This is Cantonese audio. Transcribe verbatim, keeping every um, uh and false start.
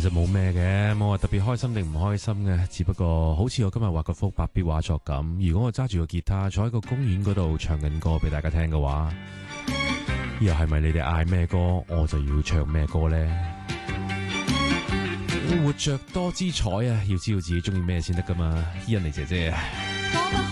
實冇咩嘅，冇話特別開心定唔開心嘅，只不過好似我今日畫個幅白筆畫作咁。如果我揸住個吉他坐喺個公園嗰度唱緊歌俾大家聽嘅話，又係咪你哋嗌咩歌，我就要唱咩歌呢？活着多姿彩啊，要知道自己中意咩先得噶嘛，欣妮姐姐啊。